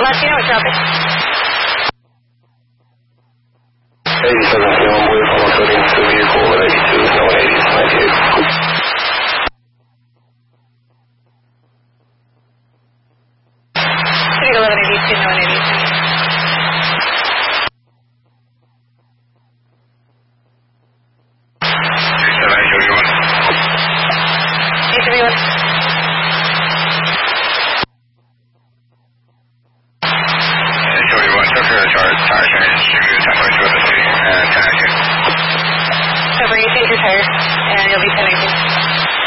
Latino with traffic. 87 P1 Blue, follow coding to vehicle 182, no 180, 98. City 1182, no 180. Cover, you change your tires, and you'll be 1018.